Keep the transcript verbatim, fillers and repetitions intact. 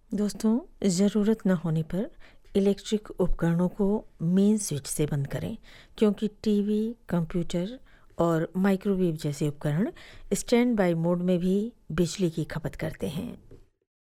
दोस्तों, ज़रूरत न होने पर इलेक्ट्रिक उपकरणों को मेन स्विच से बंद करें, क्योंकि टीवी, कंप्यूटर और माइक्रोवेव जैसे उपकरण स्टैंड बाय मोड में भी बिजली की खपत करते हैं।